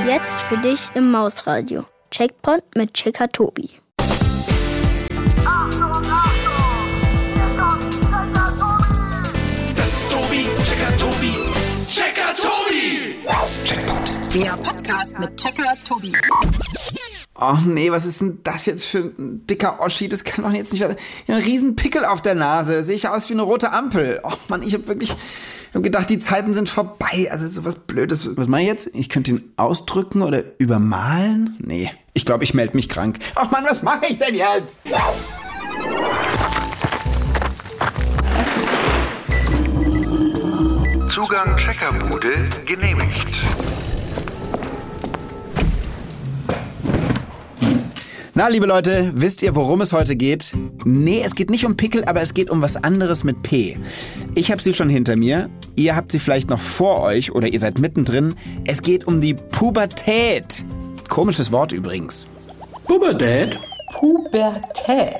Jetzt für dich im Mausradio. Checkpoint mit Checker Tobi. Achtung, Achtung! Hier kommt Checker Tobi! Das ist Tobi, Checker Tobi, Checker Tobi! Checkpoint. Der Podcast mit Checker Tobi. Oh nee, was ist denn das jetzt für ein dicker Oschi? Das kann doch jetzt nicht werden. Ich habe einen riesen Pickel auf der Nase. Sehe ich aus wie eine rote Ampel. Oh Mann, ich habe gedacht, die Zeiten sind vorbei. Also sowas Blödes. Was mache ich jetzt? Ich könnte ihn ausdrücken oder übermalen? Nee, ich glaube, ich melde mich krank. Ach Mann, was mache ich denn jetzt? Zugang Checkerbude genehmigt. Na, liebe Leute, wisst ihr, worum es heute geht? Nee, es geht nicht um Pickel, aber es geht um was anderes mit P. Ich habe sie schon hinter mir, ihr habt sie vielleicht noch vor euch oder ihr seid mittendrin. Es geht um die Pubertät. Komisches Wort übrigens. Pubertät? Pubertät.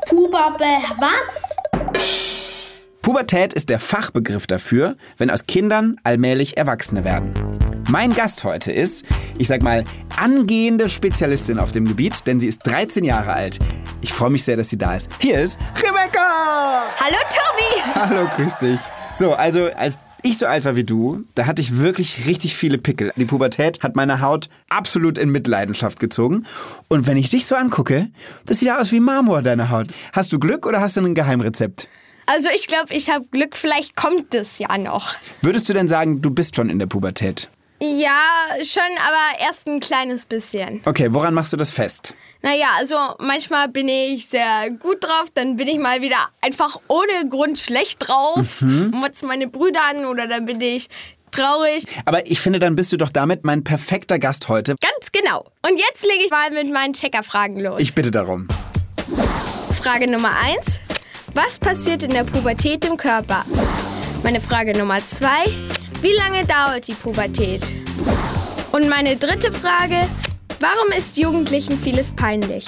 Was? Pubertät ist der Fachbegriff dafür, wenn aus Kindern allmählich Erwachsene werden. Mein Gast heute ist, ich sag mal, angehende Spezialistin auf dem Gebiet, denn sie ist 13 Jahre alt. Ich freue mich sehr, dass sie da ist. Hier ist Rebecca! Hallo Tobi! Hallo, grüß dich. So, also als ich so alt war wie du, da hatte ich wirklich richtig viele Pickel. Die Pubertät hat meine Haut absolut in Mitleidenschaft gezogen. Und wenn ich dich so angucke, das sieht aus wie Marmor, deine Haut. Hast du Glück oder hast du ein Geheimrezept? Also ich glaube, ich habe Glück, vielleicht kommt es ja noch. Würdest du denn sagen, du bist schon in der Pubertät? Ja, schon, aber erst ein kleines bisschen. Okay, woran machst du das fest? Naja, also manchmal bin ich sehr gut drauf, dann bin ich mal wieder einfach ohne Grund schlecht drauf, motz meine Brüder an oder dann bin ich traurig. Aber ich finde, dann bist du doch damit mein perfekter Gast heute. Ganz genau. Und jetzt lege ich mal mit meinen Checkerfragen los. Ich bitte darum. Frage Nummer 1. Was passiert in der Pubertät im Körper? Meine Frage Nummer 2. Wie lange dauert die Pubertät? Und meine dritte Frage. Warum ist Jugendlichen vieles peinlich?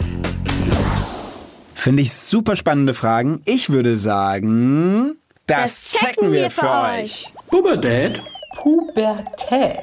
Finde ich super spannende Fragen. Ich würde sagen, das checken wir für euch. Pubertät? Pubertät.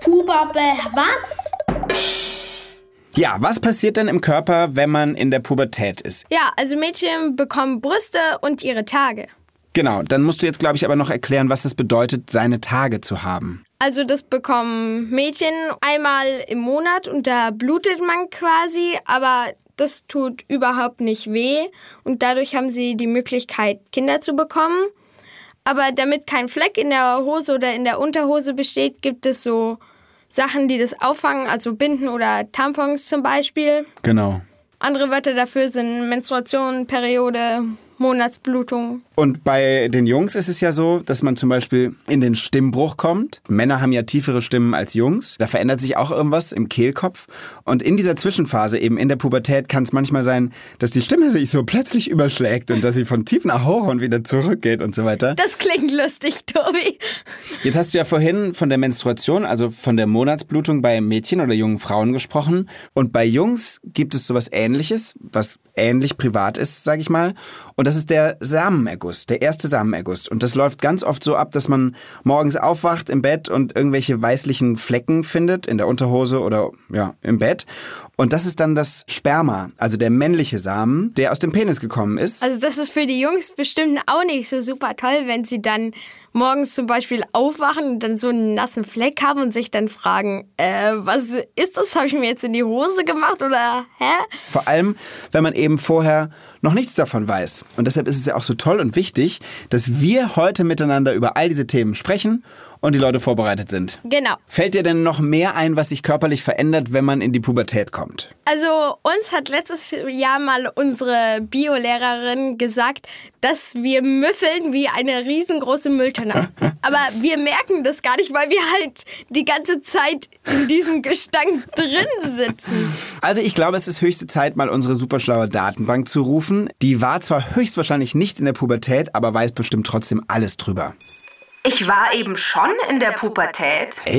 Was? Ja, was passiert denn im Körper, wenn man in der Pubertät ist? Ja, also Mädchen bekommen Brüste und ihre Tage. Genau, dann musst du jetzt, glaube ich, aber noch erklären, was es bedeutet, seine Tage zu haben. Also das bekommen Mädchen einmal im Monat und da blutet man quasi, aber das tut überhaupt nicht weh und dadurch haben sie die Möglichkeit, Kinder zu bekommen. Aber damit kein Fleck in der Hose oder in der Unterhose besteht, gibt es so Sachen, die das auffangen, also Binden oder Tampons zum Beispiel. Genau. Andere Wörter dafür sind Menstruation, Periode, Monatsblutung. Und bei den Jungs ist es ja so, dass man zum Beispiel in den Stimmbruch kommt. Männer haben ja tiefere Stimmen als Jungs. Da verändert sich auch irgendwas im Kehlkopf. Und in dieser Zwischenphase, eben in der Pubertät, kann es manchmal sein, dass die Stimme sich so plötzlich überschlägt und dass sie von tief nach hoch und wieder zurückgeht und so weiter. Das klingt lustig, Tobi. Jetzt hast du ja vorhin von der Menstruation, also von der Monatsblutung bei Mädchen oder jungen Frauen gesprochen. Und bei Jungs gibt es sowas Ähnliches, was ähnlich privat ist, sag ich mal. Und das ist der Samenerguss, der erste Samenerguss. Und das läuft ganz oft so ab, dass man morgens aufwacht im Bett und irgendwelche weißlichen Flecken findet, in der Unterhose oder ja, im Bett. Und das ist dann das Sperma, also der männliche Samen, der aus dem Penis gekommen ist. Also das ist für die Jungs bestimmt auch nicht so super toll, wenn sie dann morgens zum Beispiel aufwachen und dann so einen nassen Fleck haben und sich dann fragen, was ist das? Habe ich mir jetzt in die Hose gemacht oder hä? Vor allem, wenn man eben vorher noch nichts davon weiß. Und deshalb ist es ja auch so toll und wichtig, dass wir heute miteinander über all diese Themen sprechen und die Leute vorbereitet sind. Genau. Fällt dir denn noch mehr ein, was sich körperlich verändert, wenn man in die Pubertät kommt? Also uns hat letztes Jahr mal unsere Biolehrerin gesagt, dass wir müffeln wie eine riesengroße Mülltonne. Aber wir merken das gar nicht, weil wir halt die ganze Zeit in diesem Gestank drin sitzen. Also ich glaube, es ist höchste Zeit, mal unsere superschlaue Datenbank zu rufen. Die war zwar höchstwahrscheinlich nicht in der Pubertät, aber weiß bestimmt trotzdem alles drüber. Ich war eben schon in der Pubertät. Echt?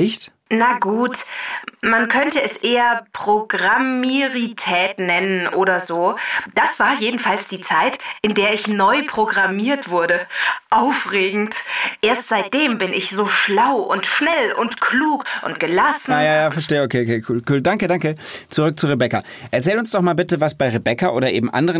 Na gut, man könnte es eher Programmierität nennen oder so. Das war jedenfalls die Zeit, in der ich neu programmiert wurde. Aufregend. Erst seitdem bin ich so schlau und schnell und klug und gelassen. Ja, verstehe. Okay, cool. Danke. Zurück zu Rebecca. Erzähl uns doch mal bitte, was bei Rebecca oder eben anderen